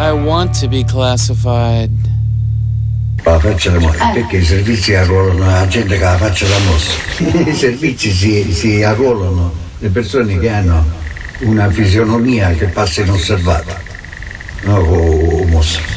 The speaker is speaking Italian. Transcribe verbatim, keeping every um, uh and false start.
I want to be classified. La faccia da morte, perché i servizi arruolano la gente che ha la faccia da mossa. I servizi si, si arruolano le persone che hanno una fisionomia che passa inosservata, no, o mossa.